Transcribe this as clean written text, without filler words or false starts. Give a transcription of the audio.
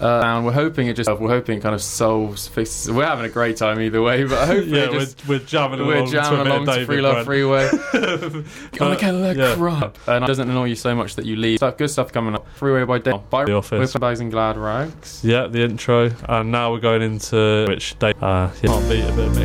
And we're hoping it kind of fixes. We're having a great time either way, but hopefully we're jamming along to Free Love Freeway. On a Cadillac Crop. And it doesn't annoy you so much that you leave. Good stuff coming up. Freeway by Day. By The Office. With Bags and Glad Rags. Yeah, the intro. And now we're going into which day. Can't beat a bit of